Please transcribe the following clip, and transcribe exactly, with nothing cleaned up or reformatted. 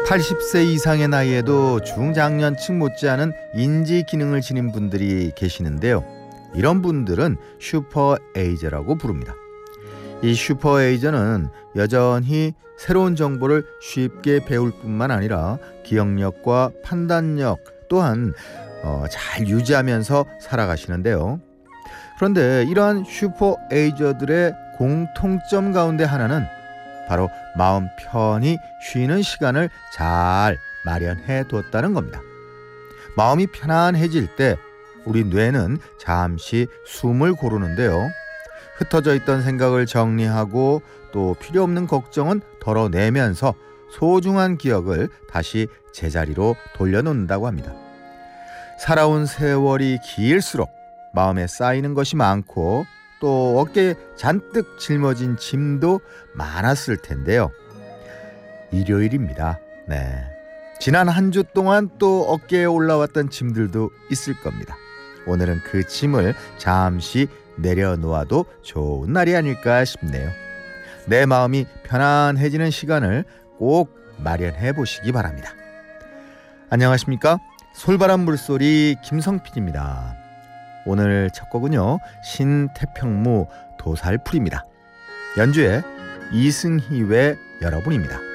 팔십 세 이상의 나이에도 중장년층 못지않은 인지 기능을 지닌 분들이 계시는데요. 이런 분들은 슈퍼에이저라고 부릅니다. 이 슈퍼에이저는 여전히 새로운 정보를 쉽게 배울 뿐만 아니라 기억력과 판단력 또한 어, 잘 유지하면서 살아가시는데요. 그런데 이러한 슈퍼에이저들의 공통점 가운데 하나는 바로 마음 편히 쉬는 시간을 잘 마련해 두었다는 겁니다. 마음이 편안해질 때 우리 뇌는 잠시 숨을 고르는데요. 흩어져 있던 생각을 정리하고 또 필요 없는 걱정은 덜어내면서 소중한 기억을 다시 제자리로 돌려놓는다고 합니다. 살아온 세월이 길수록 마음에 쌓이는 것이 많고 또 어깨에 잔뜩 짊어진 짐도 많았을 텐데요. 일요일입니다. 네. 지난 한 주 동안 또 어깨에 올라왔던 짐들도 있을 겁니다. 오늘은 그 짐을 잠시 내려놓아도 좋은 날이 아닐까 싶네요. 내 마음이 편안해지는 시간을 꼭 마련해 보시기 바랍니다. 안녕하십니까? 솔바람 물소리 김성필입니다. 오늘 첫 곡은요, 신태평무 도살풀입니다. 연주에 이승희의 여러분입니다.